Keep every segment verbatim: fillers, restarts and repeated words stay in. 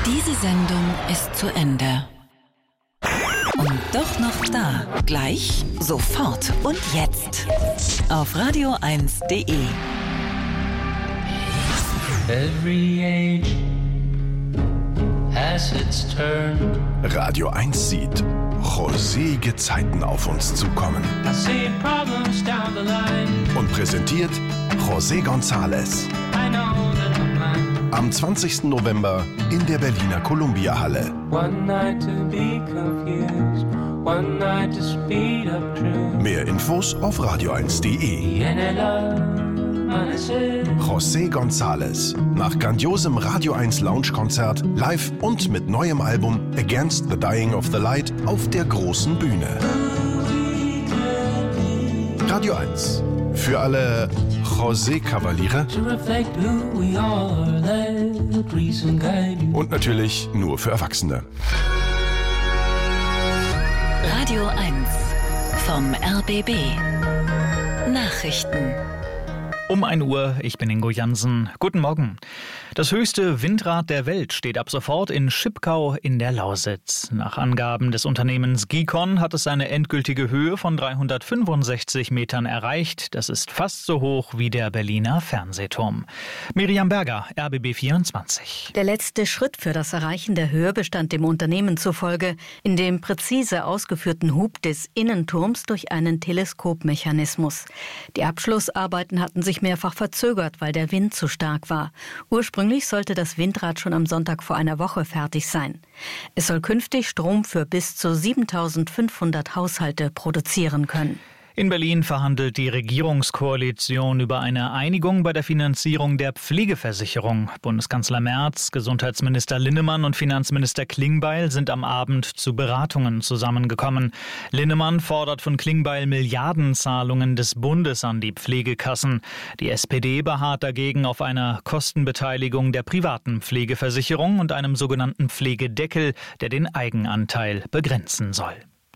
Diese Sendung ist zu Ende. Und doch noch da. Gleich, sofort und jetzt. Auf radio eins punkt de. Every age has its turn. Radio eins sieht rosige Zeiten auf uns zukommen. I see problems down the line. Und präsentiert José González. I know that I'm blind. Am zwanzigsten November in der Berliner Columbia-Halle. One night to be confused, one night to speed up truth. Mehr Infos auf radio eins punkt de. José González. Nach grandiosem Radio eins Lounge-Konzert, live und mit neuem Album Against the Dying of the Light auf der großen Bühne. Radio eins. Für alle José-Kavaliere. Und natürlich nur für Erwachsene. Radio eins vom R B B. Nachrichten. Um ein Uhr, ich bin Ingo Jansen. Guten Morgen. Das höchste Windrad der Welt steht ab sofort in Schipkau in der Lausitz. Nach Angaben des Unternehmens Gicon hat es seine endgültige Höhe von dreihundertfünfundsechzig Metern erreicht. Das ist fast so hoch wie der Berliner Fernsehturm. Miriam Berger, R B B vierundzwanzig. Der letzte Schritt für das Erreichen der Höhe bestand dem Unternehmen zufolge in dem präzise ausgeführten Hub des Innenturms durch einen Teleskopmechanismus. Die Abschlussarbeiten hatten sich mehrfach verzögert, weil der Wind zu stark war. Ursprünglich sollte das Windrad schon am Sonntag vor einer Woche fertig sein. Es soll künftig Strom für bis zu siebentausendfünfhundert Haushalte produzieren können. In Berlin verhandelt die Regierungskoalition über eine Einigung bei der Finanzierung der Pflegeversicherung. Bundeskanzler Merz, Gesundheitsminister Linnemann und Finanzminister Klingbeil sind am Abend zu Beratungen zusammengekommen. Linnemann fordert von Klingbeil Milliardenzahlungen des Bundes an die Pflegekassen. Die S P D beharrt dagegen auf einer Kostenbeteiligung der privaten Pflegeversicherung und einem sogenannten Pflegedeckel, der den Eigenanteil begrenzen soll.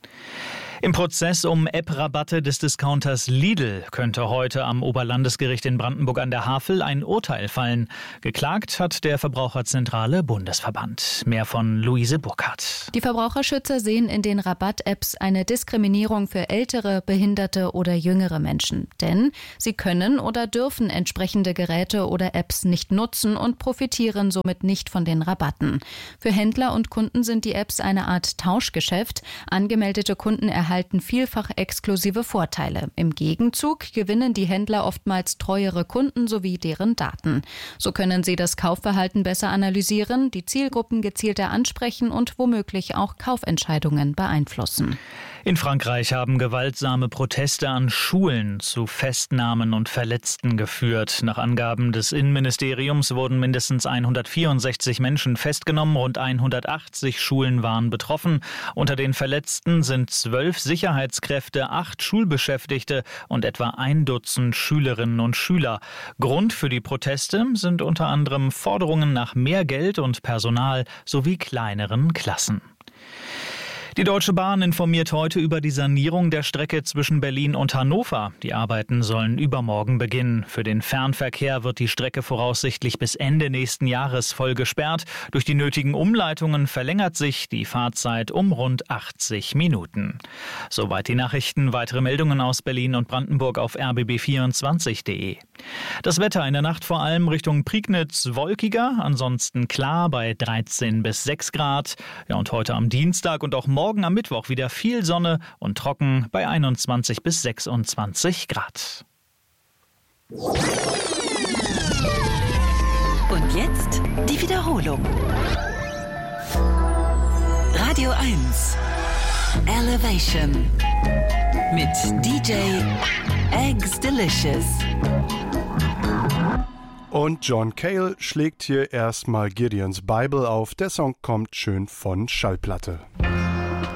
Im Prozess um App-Rabatte des Discounters Lidl könnte heute am Oberlandesgericht in Brandenburg an der Havel ein Urteil fallen. Geklagt hat der Verbraucherzentrale Bundesverband. Mehr von Luise Burkhardt. Die Verbraucherschützer sehen in den Rabatt-Apps eine Diskriminierung für ältere, behinderte oder jüngere Menschen. Denn sie können oder dürfen entsprechende Geräte oder Apps nicht nutzen und profitieren somit nicht von den Rabatten. Für Händler und Kunden sind die Apps eine Art Tauschgeschäft. Angemeldete Kunden erhalten erhalten vielfach exklusive Vorteile. Im Gegenzug gewinnen die Händler oftmals treuere Kunden sowie deren Daten. So können sie das Kaufverhalten besser analysieren, die Zielgruppen gezielter ansprechen und womöglich auch Kaufentscheidungen beeinflussen. In Frankreich haben gewaltsame Proteste an Schulen zu Festnahmen und Verletzten geführt. Nach Angaben des Innenministeriums wurden mindestens hundertvierundsechzig Menschen festgenommen, rund hundertachtzig Schulen waren betroffen. Unter den Verletzten sind zwölf Sicherheitskräfte, acht Schulbeschäftigte und etwa ein Dutzend Schülerinnen und Schüler. Grund für die Proteste sind unter anderem Forderungen nach mehr Geld und Personal sowie kleineren Klassen. Die Deutsche Bahn informiert heute über die Sanierung der Strecke zwischen Berlin und Hannover. Die Arbeiten sollen übermorgen beginnen. Für den Fernverkehr wird die Strecke voraussichtlich bis Ende nächsten Jahres voll gesperrt. Durch die nötigen Umleitungen verlängert sich die Fahrzeit um rund achtzig Minuten. Soweit die Nachrichten. Weitere Meldungen aus Berlin und Brandenburg auf r b b vierundzwanzig punkt de. Das Wetter in der Nacht vor allem Richtung Prignitz wolkiger, ansonsten klar bei dreizehn bis sechs Grad. Ja, und heute am Dienstag und auch morgen Morgen am Mittwoch wieder viel Sonne und trocken bei einundzwanzig bis sechsundzwanzig Grad. Und jetzt die Wiederholung. Radio eins Elevation mit D J Eggs Delicious. Und John Cale schlägt hier erstmal Gideons Bible auf. Der Song kommt schön von Schallplatte.